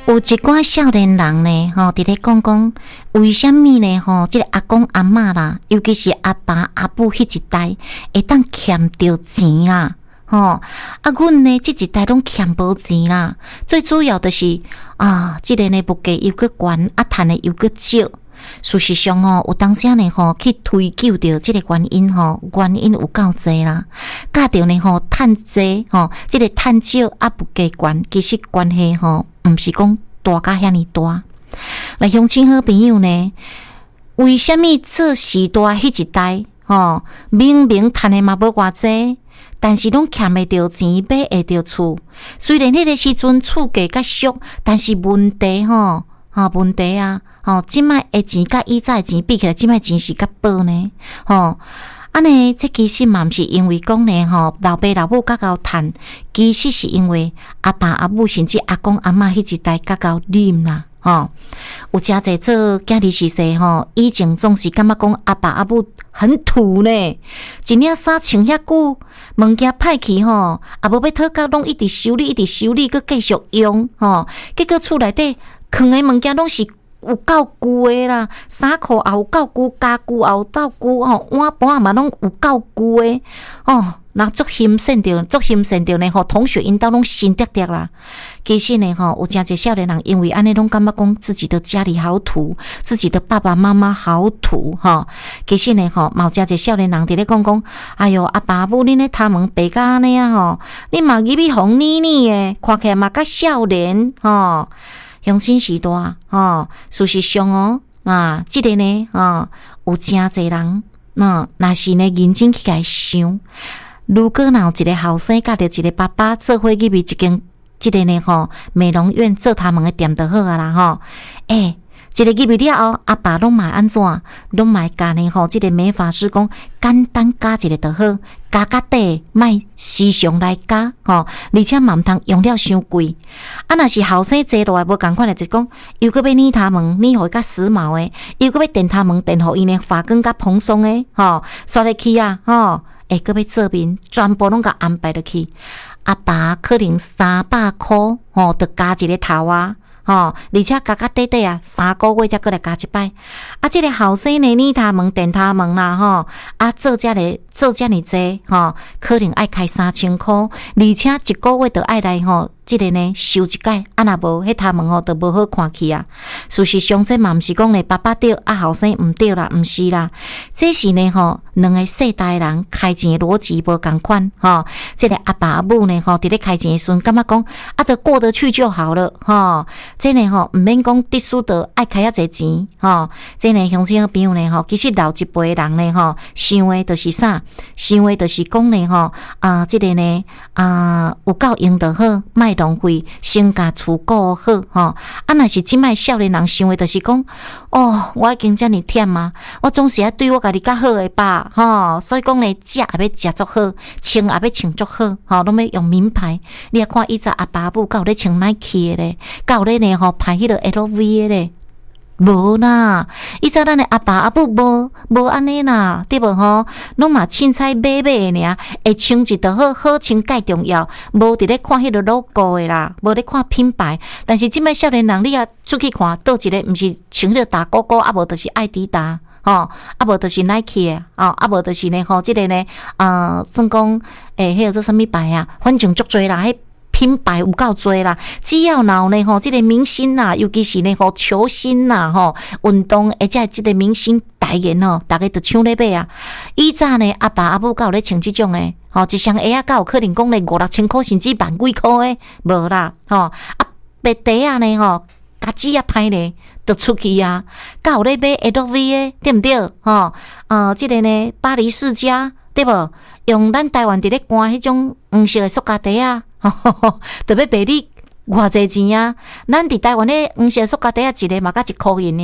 有一寡少年人呢，伫咧讲，为什么呢？即个阿公阿嬷啦，尤其是阿爸阿母迄一代，会当欠着钱啦。阮呢，即一代拢欠无钱啦。最主要的是即个呢，物价又搁悬，趁的又搁少。事实上有当时呢去推究着即个原因原因有够济啦。甲着呢趁济即个趁少物价悬，其实关系毋是讲大甲遐尼大。来，乡亲好朋友呢，为什么做时代迄一代明明趁的嘛无偌济，但是拢欠会着钱，买会着厝？虽然迄个时阵厝价较俗，但是问题问题即摆的钱甲以前的钱比起来，即摆钱是较薄呢。安尼，这其实嘛毋是因为讲呢老爸老母较够趁，其实是因为阿爸阿母甚至阿公阿嬷迄一代较够啉啦。有诚济做囝儿时势以前总是感觉讲阿爸阿母很土呢，一领衫穿遐久，物件歹去也无要讨价，拢一直修理，佮继续用结果厝内底藏的物件拢是有够旧的啦，衫裤也有够旧，家具也有够旧碗盘嘛拢有够旧的那足欣赏着呢同学因兜拢心跌跌啦。其实呢有诚济少年人因为安尼拢感觉讲自己的家里好土，自己的爸爸妈妈好土其实呢嘛有诚济少年人伫咧讲，哎哟阿爸母恁咧头毛白甲安尼你嘛入去红腻腻的，看起来嘛甲少年乡亲时代事实上即个呢有诚济人若是呢认真起来想，如果若有一个后生甲着一个爸爸做伙入去一间即个呢美容院做头毛的店就好啊啦一个入去了后，阿爸拢嘛安怎？拢嘛教呢即个美发师讲简单加一个就好，加底莫时常来加而且嘛毋通用了伤贵。若是后生坐落来无共款的，就是讲又搁要染头毛，染互伊较时髦的，又搁要电头毛，电互伊呢发根较蓬松的刷入去搁要做面，全部拢甲安排落去。阿爸可能300箍就加一个头而且加底3个月才过来加一摆。即个后生呢，染头毛、电头毛啦做遮尔济可能爱开3000箍，而且一个月就爱来即个呢修一改，若无迄头毛就无好看去啊。事实上，这嘛毋是讲呢爸爸对后生毋对啦，毋是啦，这是呢两个世代人开钱的逻辑无共款即个阿爸阿母呢伫咧开钱的时阵，感觉讲就过得去就好了这呢毋免讲必须得爱开遐济钱这呢乡亲朋友呢其实老一辈的人呢想的就是啥？想的就是讲呢即个呢有够用就好，莫浪费，先甲厝顾好若是即摆少年人想的就是讲我已经遮尔忝啊，我总是要对我家己较好的吧所以讲呢食也要食足好，穿也要穿足好拢要用名牌。你看以前阿爸母有咧穿 Nike 的咧，有咧呢拍迄个 LV 的咧，无啦，以前咱的阿爸阿母无安尼啦，对无拢嘛凊彩买的尔，会穿一就好穿介重要，无伫咧看迄个 logo 的啦，无咧看品牌。但是即摆少年人，你也出去看，倒一个毋是穿迄个大哥哥，无就是爱迪达无就是 Nike 的无就是呢即个呢算讲迄个做啥物牌啊？反正足多啦，迄品牌有够多啦，只要有呢即个明星啦，尤其是呢球星啦运动而且即个明星代言大家都抢咧买啊。以前呢阿爸阿母有咧穿即种的一双鞋啊，有可能讲咧5-6千箍，甚至万几箍的无啦白底啊呢家己啊歹咧，就出去啊，有咧买 LV 的，对毋对即个呢巴黎世家对无？用咱台湾伫咧赶迄种黄色的塑胶袋啊就要卖你偌济钱啊！咱伫台湾咧黄色塑胶袋一个嘛甲1箍银尔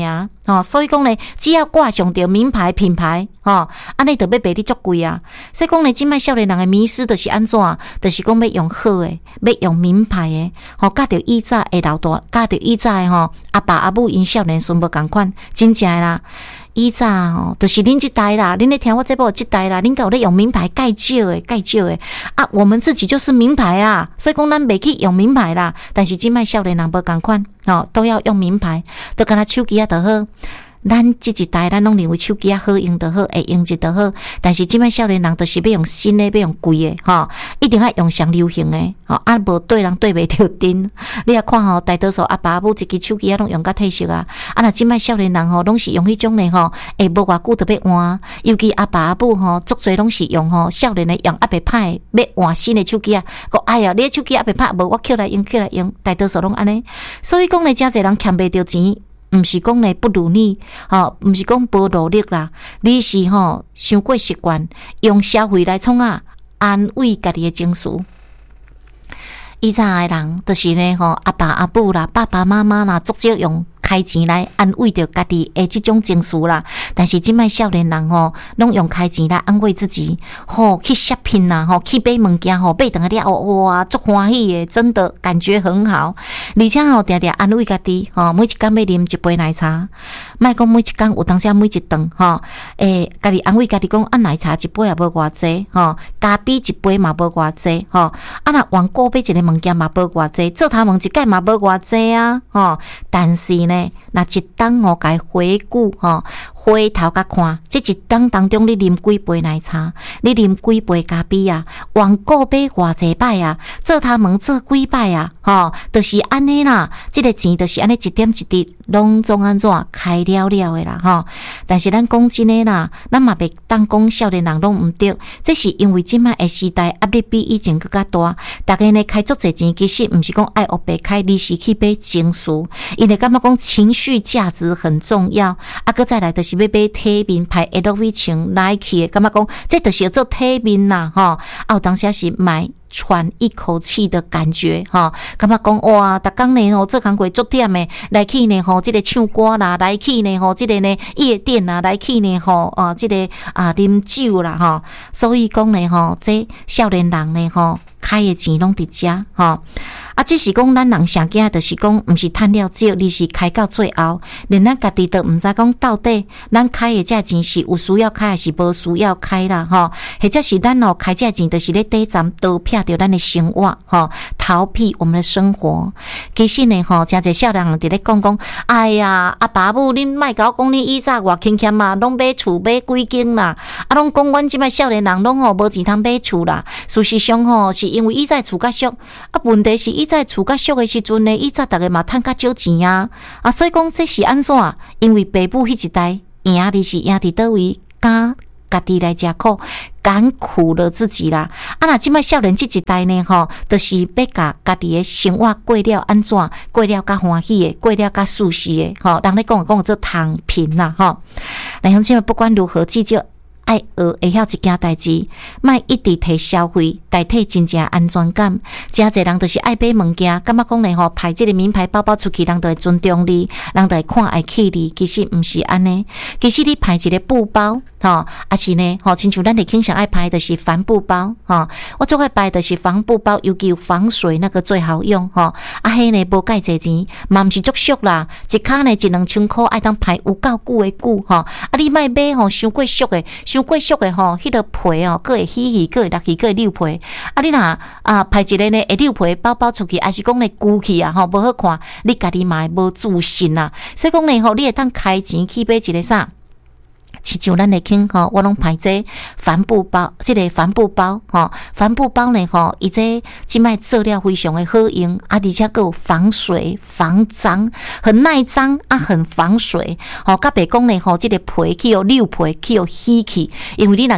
所以讲呢，只要挂上着名牌品牌，安尼就要卖你足贵啊。所以讲呢，即摆少年人的迷失就是安怎？就是讲要用好的，要用名牌的，甲着以早的老大，甲着以早的阿爸阿母因少年孙无共款，真正的啦。以早就是恁这代啦，恁咧听我这部这代啦，恁有咧用名牌介少的啊，我们自己就是名牌啦，所以讲咱袂去用名牌啦。但是即摆少年人无共款，都要用名牌，都敢若手机啊就好。咱这一代咱拢认为手机啊好用就好，会用就好。但是即摆少年人就是要用新的，要用贵的，一定要用上流行的，无对人对袂着阵。你也看大多数阿爸阿母一支手机啊拢用甲褪色啊。若即摆少年人拢是用迄种的无偌久就要换。尤其阿爸阿母足侪拢是用少年的用阿袂歹，要换新的手机啊。讲哎呀，你的手机阿袂歹，无我捡来用，大多数拢安尼。所以讲呢，真侪人欠袂着钱。毋是讲呢不如你，毋是讲无努力啦，你是伤过习惯，用消费来创安慰家己的情绪。以前的人就是呢阿爸阿母啦、爸爸妈妈啦，足少用开钱来安慰着家己的这种情绪啦。但是即摆少年人拢用开钱来安慰自己，去 shopping 啦，去买物件买等下了哇，足欢喜的，真的感觉很好。而且定定安慰家己，每一天要啉一杯奶茶，莫讲每一天，有当时每一顿家己安慰家己讲，奶茶一杯也无偌济，咖啡一杯嘛无偌济，若换购买一个物件嘛无偌济，做头毛一摆嘛无偌济啊，但是呢，若一当家回顾回头甲看，这一当当中你啉几杯奶茶，你啉几杯咖啡啊，换购买偌济摆啊，做头毛做几摆啊，就是安尼啦。这个钱就是安尼一点一滴，拢总安怎开了的啦，但是咱讲真的啦，咱嘛袂当讲少年人拢毋对，这是因为即摆的时代压力比以前更加大，大家呢开足侪钱，其实毋是讲爱学白开，而是去买情绪，因为感觉讲情绪价值很重要，搁再来就是要买体面牌 LV 穿 Nike 的，感觉讲这就是要做体面啦，有当时是买喘一口气的感觉，感觉讲哇，逐工呢做工过足点的，来去呢这个唱歌啦，来去呢这个呢夜店啦，来去呢这个啉酒啦，所以讲呢这少年人呢开的钱拢伫遮，只是讲咱人常惊，就是讲毋是趁了少，而是开到最后，连咱家己都毋知讲到底咱开的这钱是有需要开还是无需要开啦，或者是咱开这钱就是咧底站都骗着咱的生活，逃避我们的生活。其实呢真侪少年人伫咧讲，哎呀，阿爸母恁莫甲我讲，你以早偌勤俭啊，拢买厝买几间啦，拢讲阮即摆少年人拢无钱通买厝啦。事实上是因为以早厝较俗，问题是以早厝较俗的时阵呢，以早逐个嘛趁较少钱啊，所以讲这是安怎？因为爸母迄一代赢的是赢伫倒位，家己来吃苦，甘苦了自己啦。若即摆少年这一代呢，就是要甲家己的生活过了安怎，过了较欢喜的，过了较舒适的，人咧讲做躺平啦，来乡亲们不管如何至少爱学会晓一件代志，莫一直摕消费代替真正安全感。真侪人就是爱买物件，感觉讲呢派这个名牌包包出去，人就会尊重你，人就会看爱起你。其实毋是安尼，其实你派一个布包，还是呢，亲像咱哋经常爱派的是帆布包，我最爱派的是帆布包，尤其有防水那个最好用，迄呢无介济钱，嘛毋是足俗啦，一卡呢1-2千块，爱当派有够久的久，你莫买伤过俗的。伤过俗的迄个皮佫会稀稀，佫会落去，佫会溜皮。你若派一个呢会溜皮包包出去，还是讲呢鼓起无好看，你家己嘛无自信啦。所以讲呢你会当开钱去买一个啥？亲像咱的听我拢派这帆布包，这个帆布包帆布包呢伊这即摆做了非常的好用，而且佫有防水、防脏，很耐脏很防水。甲别讲呢这个皮去溜皮去稀去，因为你若去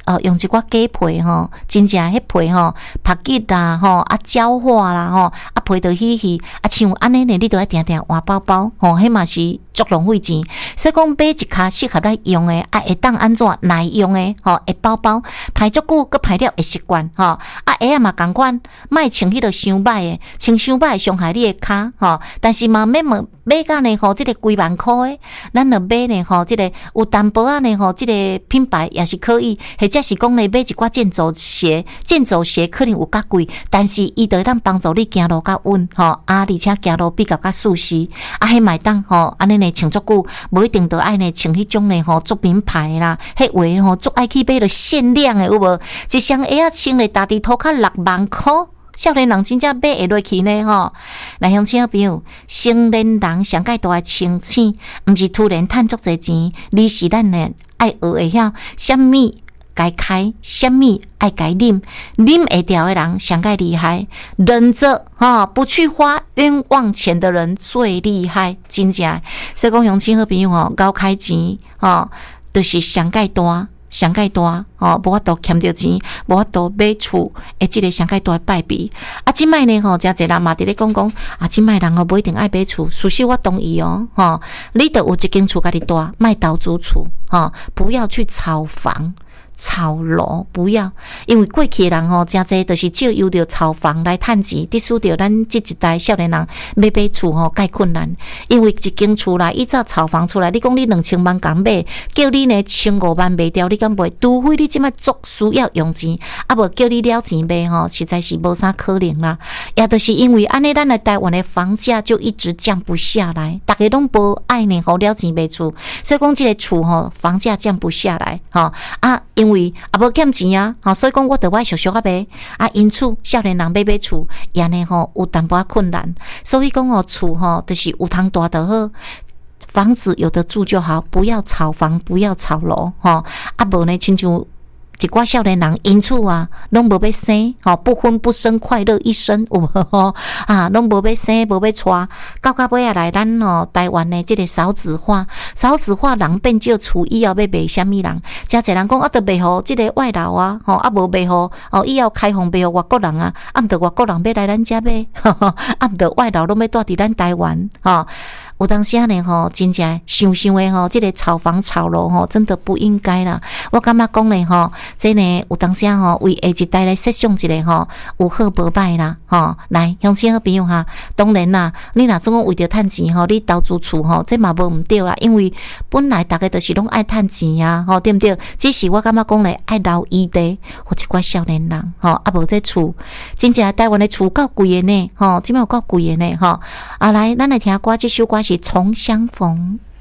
用一寡鸡皮吼，真正迄皮吼，晒吉啦吼，啊焦化啦吼，啊皮着稀像安尼呢，你着爱定定换包包吼，迄嘛是足浪费钱。所以讲买一卡适合咱用诶，会当安怎耐用诶吼，会包包排足久，佮排了会习惯吼。鞋嘛共款，莫穿迄个伤歹诶，穿伤歹会伤害你诶骹吼。但是嘛，买甲呢吼，即个几万箍诶，咱着买呢吼，即个有淡薄仔呢吼，即个品牌也是可以，或者是讲呢买一寡健走鞋可能有较贵，但是伊就会当帮助你行路较稳吼，而且行路比较舒适，迄嘛会当吼，安尼呢穿足久，无一定着爱呢穿迄种呢吼足名牌啦，迄话吼足爱去买着限量诶，有无？一双鞋穿咧大地涂较6万箍。少年人真正买会落去呢吼，来乡亲朋友，成年人上界大诶清醒，毋是突然趁足侪钱，而是咱呢爱学会晓啥物该开，啥物爱该啉会掉诶人上界厉害，忍着不去花冤枉钱的人最厉害，真正。所以讲乡亲好朋友高开钱就是上界大。无法度欠着钱，无法度买厝，即个上界大败笔。即摆呢真侪人嘛伫咧讲即摆人无一定爱买厝，事实我同意你得有一间厝家己住，莫投资厝不要去炒房。炒楼不要，因为过去的人真侪就是借由着炒房来趁钱，致使着咱这一代少年人要买厝介困难。因为一间厝啦，以早炒房出来，你讲你2000万敢买，叫你呢1500万卖掉，你敢买？除非你即摆足需要用钱，无叫你了钱买实在是无啥可能啦。也就是因为安尼，咱的台湾的房价就一直降不下来，大家拢无爱呢，了钱买厝，所以讲这个厝房价降不下来因为无欠钱所以讲我着爱俗买因此少年人买厝也呢有淡薄仔困难，所以讲厝就是有通大就好，房子有的住就好，不要炒房，不要炒楼无呢亲像一寡少年人因此拢无要生不婚不生快乐一生有无拢无要生无要娶，到尾来咱台湾的这个少子化人变少，厝以后要卖啥物人？真侪人讲着卖互这个外劳无卖互以后开放卖互外国人毋着外国人要来咱遮买毋着外劳拢要住伫咱台湾有当时呢真正想的这个炒房炒楼真的不应该啦。我感觉讲呢这呢有当时为下一代来设想一个有好无歹啦来乡亲好朋友当然啦，你若总讲为着趁钱你投资厝这嘛无毋对啦，因为本来大家就是拢爱趁钱对不对？只是我感觉讲咧爱留余地，或一寡少年人无这厝真正台湾的厝够贵的呢即摆有够贵的呢来咱来听歌，这首歌是《重相逢》。